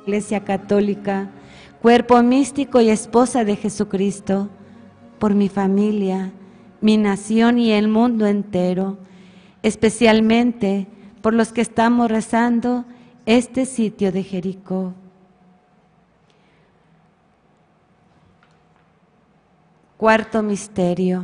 Iglesia Católica, cuerpo místico y esposa de Jesucristo, por mi familia, mi nación y el mundo entero, especialmente por los que estamos rezando este sitio de Jericó. Cuarto misterio.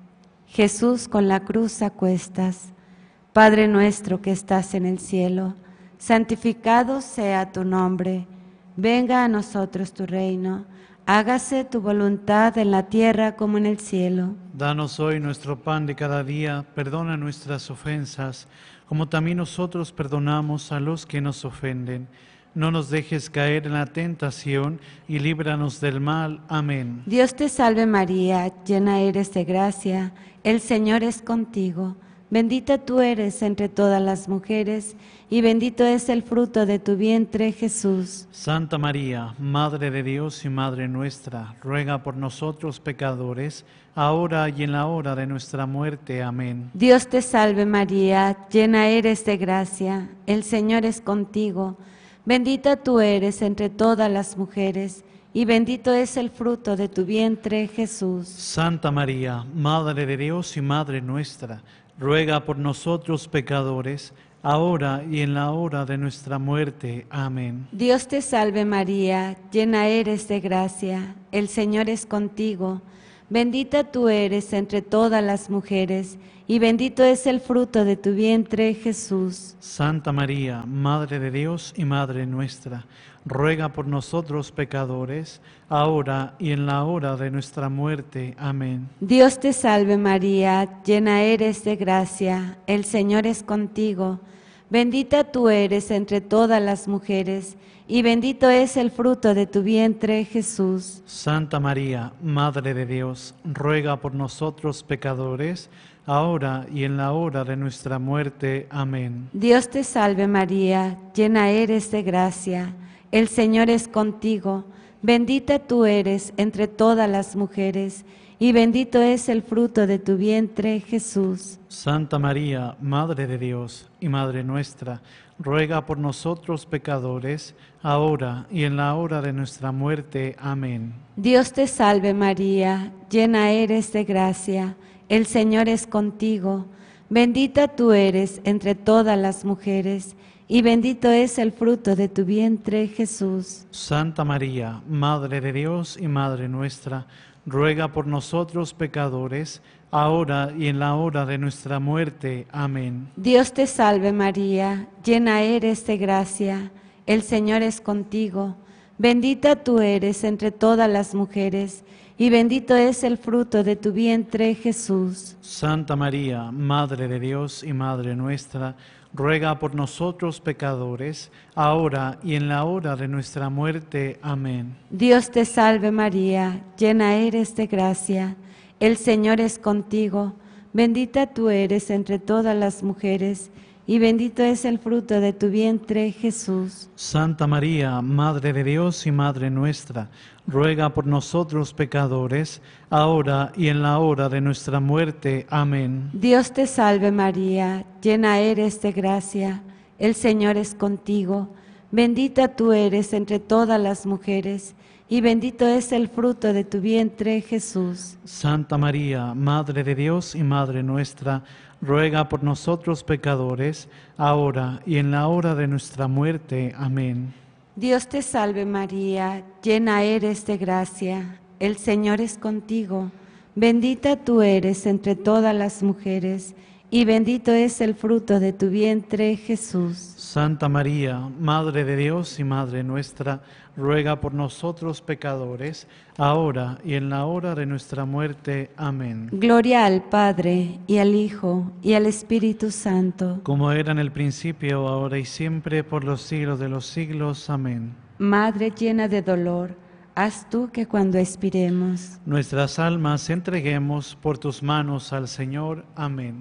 Jesús con la cruz a cuestas. Padre nuestro que estás en el cielo, santificado sea tu nombre. Venga a nosotros tu reino. Hágase tu voluntad en la tierra como en el cielo. Danos hoy nuestro pan de cada día, perdona nuestras ofensas, como también nosotros perdonamos a los que nos ofenden. No nos dejes caer en la tentación y líbranos del mal. Amén. Dios te salve María, llena eres de gracia, el Señor es contigo. Bendita tú eres entre todas las mujeres, y bendito es el fruto de tu vientre, Jesús. Santa María, Madre de Dios y Madre nuestra, ruega por nosotros pecadores, ahora y en la hora de nuestra muerte. Amén. Dios te salve María, llena eres de gracia, el Señor es contigo. Bendita tú eres entre todas las mujeres, y bendito es el fruto de tu vientre, Jesús. Santa María, Madre de Dios y Madre nuestra, ruega por nosotros pecadores, ahora y en la hora de nuestra muerte. Amén. Dios te salve María, llena eres de gracia, el Señor es contigo. Bendita tú eres entre todas las mujeres, y bendito es el fruto de tu vientre, Jesús. Santa María, Madre de Dios y Madre nuestra, ruega por nosotros pecadores, ahora y en la hora de nuestra muerte. Amén. Dios te salve María, llena eres de gracia, el Señor es contigo. Bendita tú eres entre todas las mujeres, y bendito es el fruto de tu vientre, Jesús. Santa María, Madre de Dios, ruega por nosotros pecadores, ahora y en la hora de nuestra muerte. Amén. Dios te salve María, llena eres de gracia, el Señor es contigo. Bendita tú eres entre todas las mujeres, y bendito es el fruto de tu vientre, Jesús. Santa María, Madre de Dios y Madre nuestra, ruega por nosotros pecadores, ahora y en la hora de nuestra muerte. Amén. Dios te salve María, llena eres de gracia, el Señor es contigo. Bendita tú eres entre todas las mujeres, y bendito es el fruto de tu vientre, Jesús. Santa María, Madre de Dios y Madre nuestra, ruega por nosotros pecadores, ahora y en la hora de nuestra muerte. Amén. Dios te salve María, llena eres de gracia, el Señor es contigo. Bendita tú eres entre todas las mujeres, y bendito es el fruto de tu vientre, Jesús. Santa María, Madre de Dios y Madre nuestra, ruega por nosotros pecadores, ahora y en la hora de nuestra muerte. Amén. Dios te salve María, llena eres de gracia, el Señor es contigo. Bendita tú eres entre todas las mujeres, y bendito es el fruto de tu vientre, Jesús. Santa María, Madre de Dios y Madre nuestra, ruega por nosotros pecadores, ahora y en la hora de nuestra muerte. Amén. Dios te salve María, llena eres de gracia, el Señor es contigo. Bendita tú eres entre todas las mujeres, y bendito es el fruto de tu vientre, Jesús. Santa María, Madre de Dios y Madre nuestra, ruega por nosotros pecadores, ahora y en la hora de nuestra muerte. Amén. Dios te salve María, llena eres de gracia, el Señor es contigo. Bendita tú eres entre todas las mujeres, y bendito es el fruto de tu vientre, Jesús. Santa María, Madre de Dios y Madre nuestra, ruega por nosotros pecadores, ahora y en la hora de nuestra muerte. Amén. Gloria al Padre, y al Hijo, y al Espíritu Santo. Como era en el principio, ahora y siempre, por los siglos de los siglos. Amén. Madre llena de dolor, haz tú que cuando expiremos, Nuestras almas entreguemos por tus manos al Señor. Amén.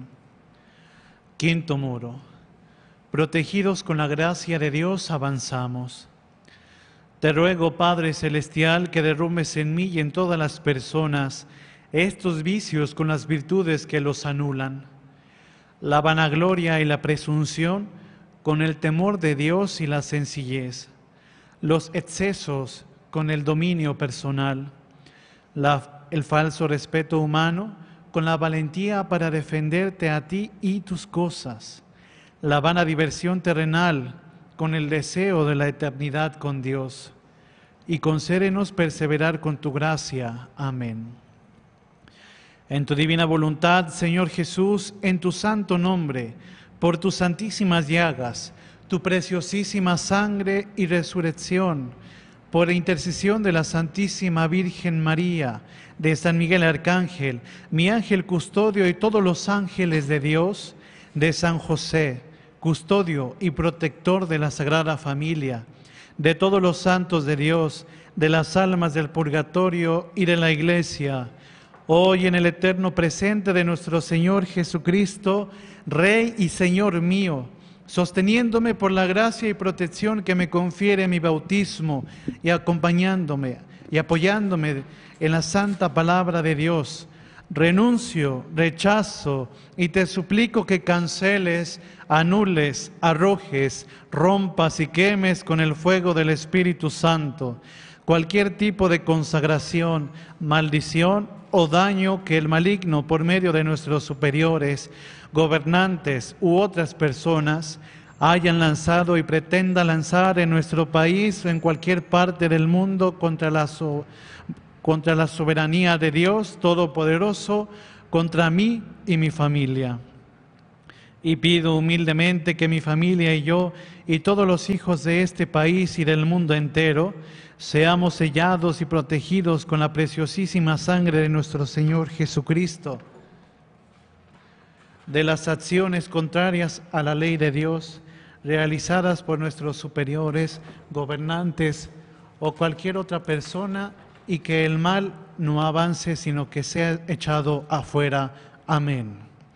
Quinto muro. Protegidos con la gracia de Dios, avanzamos. Te ruego, Padre Celestial, que derrumbes en mí y en todas las personas estos vicios con las virtudes que los anulan, la vanagloria y la presunción con el temor de Dios y la sencillez, los excesos con el dominio personal, el falso respeto humano con la valentía para defenderte a ti y tus cosas, la vana diversión terrenal con el deseo de la eternidad con Dios, y concédenos perseverar con tu gracia. Amén. En tu divina voluntad, Señor Jesús, en tu santo nombre, por tus santísimas llagas, tu preciosísima sangre y resurrección, por intercesión de la Santísima Virgen María, de San Miguel Arcángel, mi ángel custodio y todos los ángeles de Dios, de San José, custodio y protector de la Sagrada Familia, de todos los santos de Dios, de las almas del purgatorio y de la Iglesia, hoy en el eterno presente de nuestro Señor Jesucristo, Rey y Señor mío, sosteniéndome por la gracia y protección que me confiere mi bautismo y acompañándome y apoyándome en la santa palabra de Dios, renuncio, rechazo y te suplico que canceles, anules, arrojes, rompas y quemes con el fuego del Espíritu Santo cualquier tipo de consagración, maldición o daño que el maligno, por medio de nuestros superiores, gobernantes u otras personas, hayan lanzado y pretenda lanzar en nuestro país o en cualquier parte del mundo contra la soberanía de Dios Todopoderoso, contra mí y mi familia. Y pido humildemente que mi familia y yo y todos los hijos de este país y del mundo entero seamos sellados y protegidos con la preciosísima sangre de nuestro Señor Jesucristo, de las acciones contrarias a la ley de Dios realizadas por nuestros superiores, gobernantes o cualquier otra persona, y que el mal no avance sino que sea echado afuera. Amén.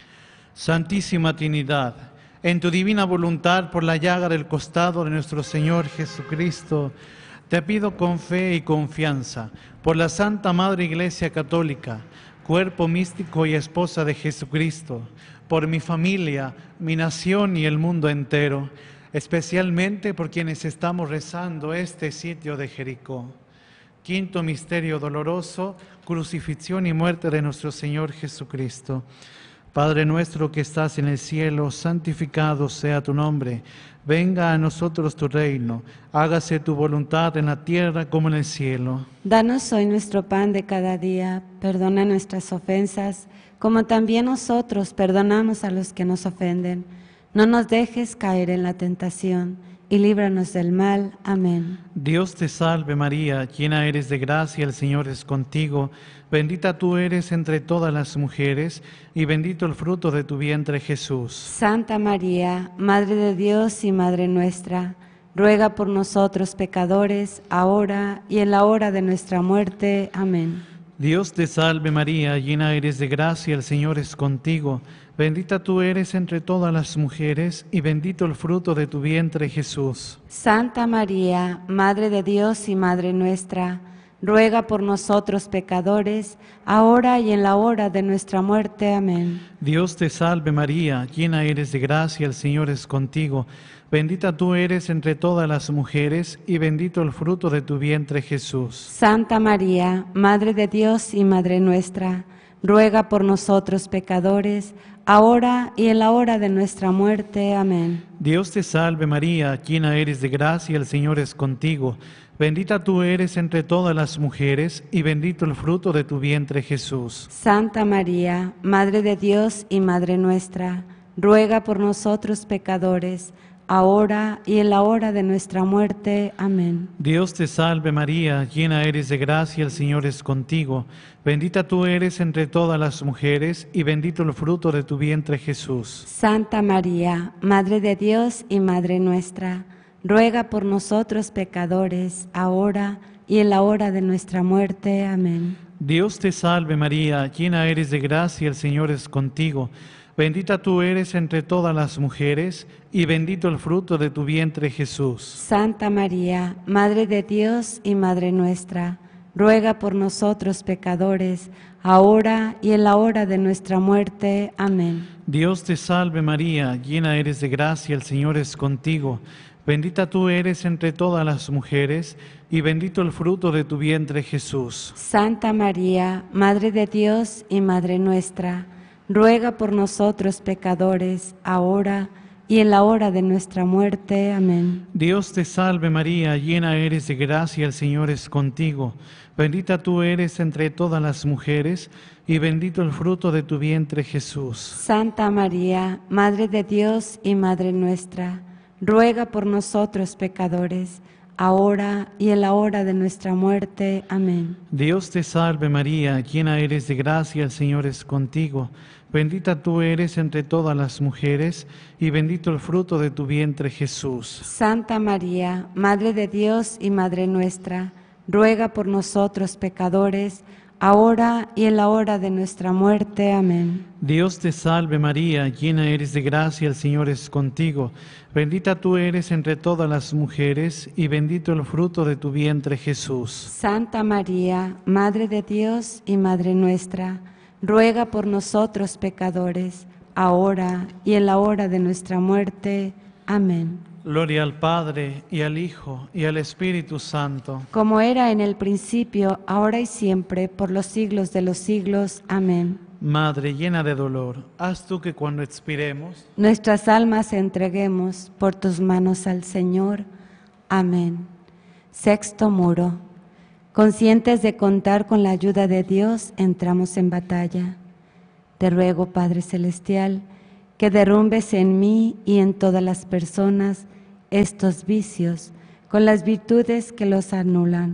Santísima Trinidad, en tu divina voluntad, por la llaga del costado de nuestro Señor Jesucristo, te pido con fe y confianza, por la Santa Madre Iglesia Católica, cuerpo místico y esposa de Jesucristo, por mi familia, mi nación y el mundo entero, especialmente por quienes estamos rezando este sitio de Jericó. Quinto misterio doloroso, crucifixión y muerte de nuestro Señor Jesucristo. Padre nuestro que estás en el cielo, santificado sea tu nombre. Venga a nosotros tu reino. Hágase tu voluntad en la tierra como en el cielo. Danos hoy nuestro pan de cada día. Perdona nuestras ofensas, como también nosotros perdonamos a los que nos ofenden. No nos dejes caer en la tentación y líbranos del mal. Amén. Dios te salve María, llena eres de gracia, el Señor es contigo. Bendita tú eres entre todas las mujeres, y bendito el fruto de tu vientre, Jesús. Santa María, Madre de Dios y Madre nuestra, ruega por nosotros pecadores, ahora y en la hora de nuestra muerte. Amén. Dios te salve María, llena eres de gracia, el Señor es contigo. Bendita tú eres entre todas las mujeres, y bendito el fruto de tu vientre, Jesús. Santa María, Madre de Dios y Madre nuestra, ruega por nosotros pecadores, ahora y en la hora de nuestra muerte. Amén. Dios te salve María, llena eres de gracia, el Señor es contigo. Bendita tú eres entre todas las mujeres, y bendito el fruto de tu vientre, Jesús. Santa María, Madre de Dios y Madre nuestra, ruega por nosotros pecadores, ahora y en la hora de nuestra muerte. Amén. Dios te salve María, llena eres de gracia, el Señor es contigo. Bendita tú eres entre todas las mujeres, y bendito el fruto de tu vientre, Jesús. Santa María, Madre de Dios y Madre nuestra, ruega por nosotros pecadores, ahora y en la hora de nuestra muerte. Amén. Dios te salve María, llena eres de gracia, el Señor es contigo. Bendita tú eres entre todas las mujeres, y bendito el fruto de tu vientre, Jesús. Santa María, Madre de Dios y Madre nuestra, ruega por nosotros pecadores, ahora y en la hora de nuestra muerte. Amén. Dios te salve María, llena eres de gracia, el Señor es contigo. Bendita tú eres entre todas las mujeres, y bendito el fruto de tu vientre, Jesús. Santa María, Madre de Dios y Madre nuestra, ruega por nosotros pecadores, ahora y en la hora de nuestra muerte. Amén. Dios te salve María, llena eres de gracia, el Señor es contigo. Bendita tú eres entre todas las mujeres, y bendito el fruto de tu vientre, Jesús. Santa María, Madre de Dios y Madre nuestra, ruega por nosotros pecadores, ahora y en la hora de nuestra muerte. Amén. Dios te salve María, llena eres de gracia, el Señor es contigo. Bendita tú eres entre todas las mujeres, y bendito el fruto de tu vientre, Jesús. Santa María, Madre de Dios y Madre nuestra, ruega por nosotros pecadores, ahora y en la hora de nuestra muerte. Amén. Dios te salve María, llena eres de gracia, el Señor es contigo. Bendita tú eres entre todas las mujeres, y bendito el fruto de tu vientre, Jesús. Santa María, Madre de Dios y Madre nuestra, ruega por nosotros pecadores, ahora y en la hora de nuestra muerte. Amén. Dios te salve María, llena eres de gracia, el Señor es contigo. Bendita tú eres entre todas las mujeres, y bendito el fruto de tu vientre, Jesús. Santa María, Madre de Dios y Madre nuestra, ruega por nosotros pecadores, ahora y en la hora de nuestra muerte. Amén. Gloria al Padre, y al Hijo, y al Espíritu Santo. Como era en el principio, ahora y siempre, por los siglos de los siglos. Amén. Madre llena de dolor, haz tú que cuando expiremos, nuestras almas entreguemos por tus manos al Señor. Amén. Sexto muro. Conscientes de contar con la ayuda de Dios, entramos en batalla. Te ruego, Padre Celestial, que derrumbes en mí y en todas las personas estos vicios con las virtudes que los anulan.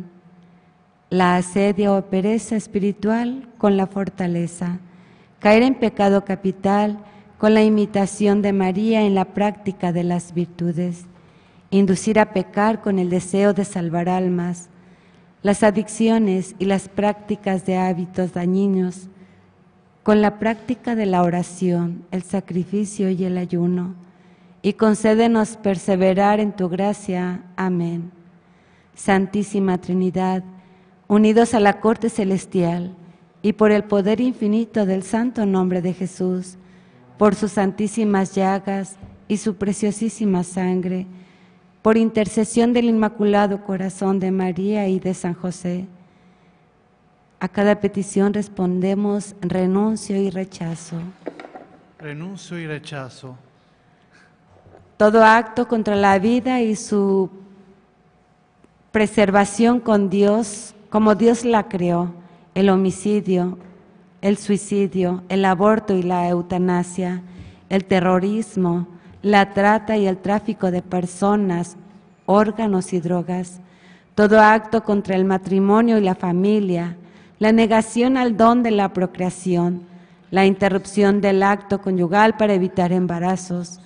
La asedia o pereza espiritual con la fortaleza. Caer en pecado capital con la imitación de María en la práctica de las virtudes. Inducir a pecar con el deseo de salvar almas. Las adicciones y las prácticas de hábitos dañinos con la práctica de la oración, el sacrificio y el ayuno, y concédenos perseverar en tu gracia. Amén. Santísima Trinidad, unidos a la corte celestial, y por el poder infinito del santo nombre de Jesús, por sus santísimas llagas y su preciosísima sangre, por intercesión del Inmaculado Corazón de María y de San José, a cada petición respondemos renuncio y rechazo. Renuncio y rechazo. Todo acto contra la vida y su preservación con Dios, como Dios la creó, el homicidio, el suicidio, el aborto y la eutanasia, el terrorismo, la trata y el tráfico de personas, órganos y drogas, todo acto contra el matrimonio y la familia, la negación al don de la procreación, la interrupción del acto conyugal para evitar embarazos,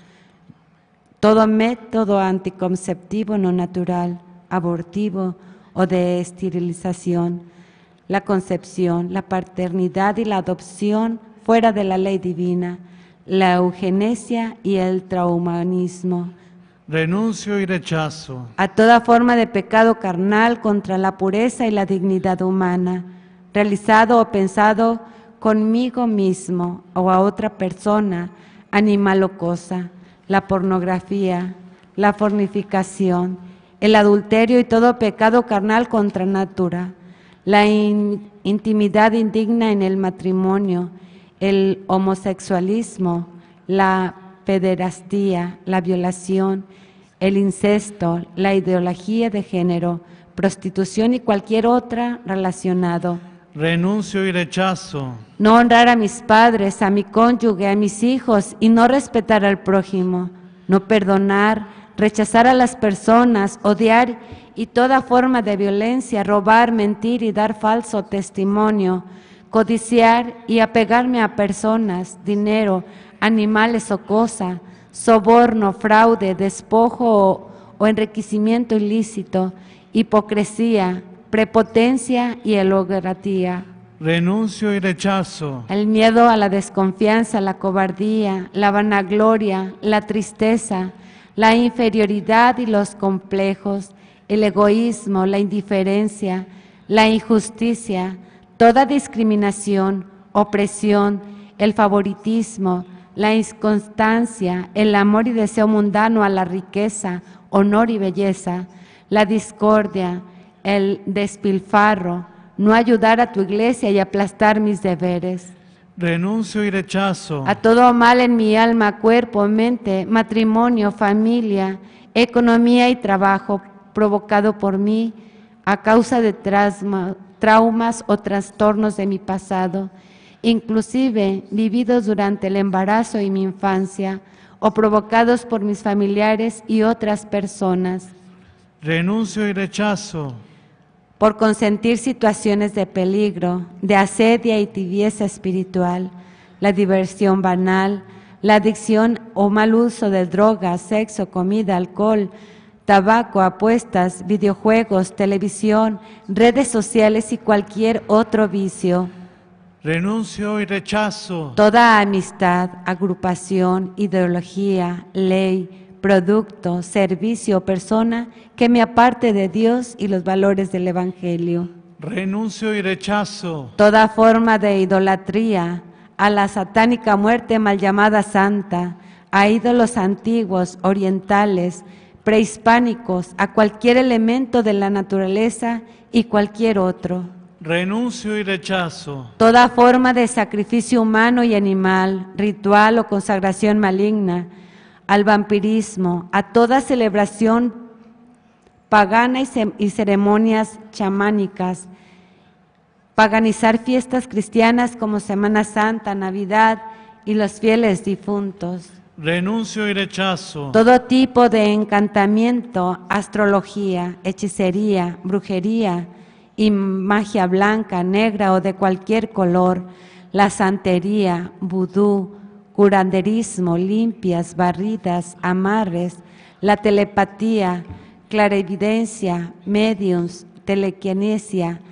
todo método anticonceptivo no natural, abortivo o de esterilización, la concepción, la paternidad y la adopción fuera de la ley divina, la eugenesia y el transhumanismo. Renuncio y rechazo. A toda forma de pecado carnal contra la pureza y la dignidad humana, realizado o pensado conmigo mismo o a otra persona, animal o cosa, la pornografía, la fornicación, el adulterio y todo pecado carnal contra natura, la intimidad indigna en el matrimonio, el homosexualismo, la pederastía, la violación, el incesto, la ideología de género, prostitución y cualquier otra relacionado. Renuncio y rechazo. No honrar a mis padres, a mi cónyuge, a mis hijos y no respetar al prójimo. No perdonar, rechazar a las personas, odiar y toda forma de violencia, robar, mentir y dar falso testimonio, codiciar y apegarme a personas, dinero, animales o cosa, soborno, fraude, despojo o enriquecimiento ilícito, hipocresía, prepotencia y elogratía. Renuncio y rechazo. El miedo a la desconfianza, la cobardía, la vanagloria, la tristeza, la inferioridad y los complejos, el egoísmo, la indiferencia, la injusticia, toda discriminación, opresión, el favoritismo, la inconstancia, el amor y deseo mundano a la riqueza, honor y belleza, la discordia, el despilfarro, no ayudar a tu iglesia y aplastar mis deberes. Renuncio y rechazo A todo mal en mi alma, cuerpo, mente, matrimonio, familia, economía y trabajo provocado por mí a causa de traumas o trastornos de mi pasado, inclusive vividos durante el embarazo y mi infancia, o provocados por mis familiares y otras personas. renuncio y rechazo Por consentir situaciones de peligro, de asedia y tibieza espiritual, la diversión banal, la adicción o mal uso de drogas, sexo, comida, alcohol, tabaco, apuestas, videojuegos, televisión, redes sociales y cualquier otro vicio. renuncio y rechazo Toda amistad, agrupación, ideología, ley, producto, servicio o persona que me aparte de Dios y los valores del Evangelio. renuncio y rechazo Toda forma de idolatría, a la satánica muerte mal llamada santa, a ídolos antiguos, orientales, prehispánicos, a cualquier elemento de la naturaleza y cualquier otro. renuncio y rechazo Toda forma de sacrificio humano y animal, ritual o consagración maligna, al vampirismo, a toda celebración pagana y ceremonias chamánicas, paganizar fiestas cristianas como Semana Santa, Navidad y los fieles difuntos. renuncio y rechazo Todo tipo de encantamiento, astrología, hechicería, brujería y magia blanca, negra o de cualquier color, la santería, vudú, curanderismo, limpias, barridas, amarres, la telepatía, clarividencia, mediums, telequinesia,